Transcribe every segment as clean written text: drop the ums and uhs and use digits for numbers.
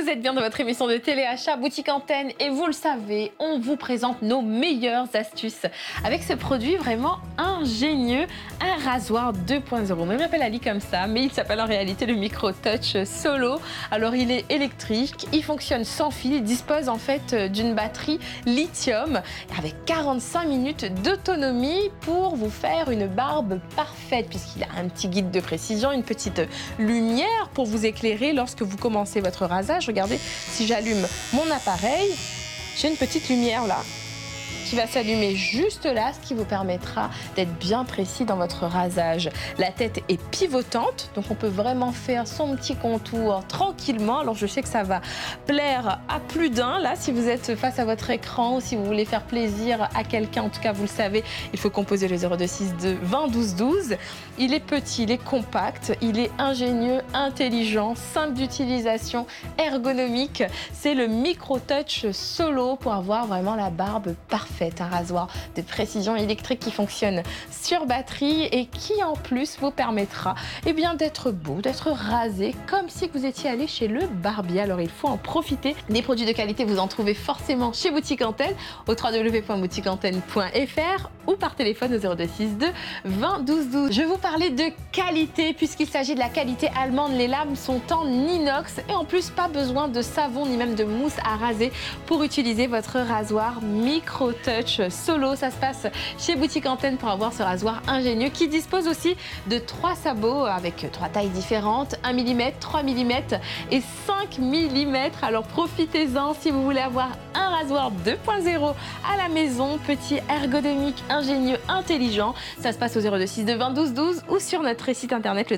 Vous êtes bien dans votre émission de téléachat Boutique Antenne et vous le savez, on vous présente nos meilleures astuces avec ce produit vraiment ingénieux, un rasoir 2.0. Moi, je m'appelle Ali comme ça, mais il s'appelle en réalité le Micro Touch Solo. Alors, il est électrique, il fonctionne sans fil, il dispose en fait d'une batterie lithium avec 45 minutes d'autonomie pour vous faire une barbe parfaite puisqu'il a un petit guide de précision, une petite lumière pour vous éclairer lorsque vous commencez votre rasage. Regardez, si j'allume mon appareil, j'ai une petite lumière là qui va s'allumer juste là, ce qui vous permettra d'être bien précis dans votre rasage. La tête est pivotante, donc on peut vraiment faire son petit contour tranquillement. Alors je sais que ça va plaire à plus d'un, là, si vous êtes face à votre écran ou si vous voulez faire plaisir à quelqu'un, en tout cas vous le savez, il faut composer le 0262 20 12 12. Il est petit, il est compact, il est ingénieux, intelligent, simple d'utilisation, ergonomique. C'est le Micro Touch Solo pour avoir vraiment la barbe parfaite. Un rasoir de précision électrique qui fonctionne sur batterie et qui en plus vous permettra d'être beau, d'être rasé comme si vous étiez allé chez le barbier. Alors il faut en profiter. Des produits de qualité, vous en trouvez forcément chez Boutique Antenne au www.boutiqueantenne.fr ou par téléphone au 0262 20 12 12. Je vais vous parler de qualité puisqu'il s'agit de la qualité allemande. Les lames sont en inox et en plus pas besoin de savon ni même de mousse à raser pour utiliser votre rasoir Micro Touch Solo. Ça se passe chez Boutique Antenne pour avoir ce rasoir ingénieux qui dispose aussi de 3 sabots avec 3 tailles différentes, 1 mm, 3 mm et 5 mm. Alors profitez-en si vous voulez avoir un rasoir 2.0 à la maison, petit, ergonomique, ingénieux, intelligent. Ça se passe au 0262 20 12 12 ou sur notre site internet le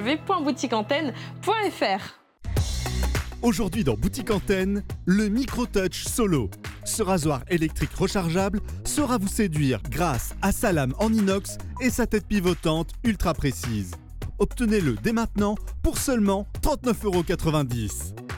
www.boutiqueantenne.fr. Aujourd'hui dans Boutique Antenne, le Micro Touch Solo. Ce rasoir électrique rechargeable saura vous séduire grâce à sa lame en inox et sa tête pivotante ultra précise. Obtenez-le dès maintenant pour seulement 39,90 €.